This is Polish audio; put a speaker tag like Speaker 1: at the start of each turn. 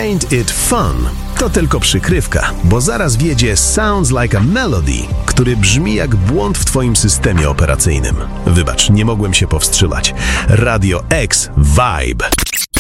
Speaker 1: Ain't It Fun to tylko przykrywka, bo zaraz wjedzie Sounds Like a Melody, który brzmi jak błąd w twoim systemie operacyjnym. Wybacz, nie mogłem się powstrzymać. Radio X Vibe.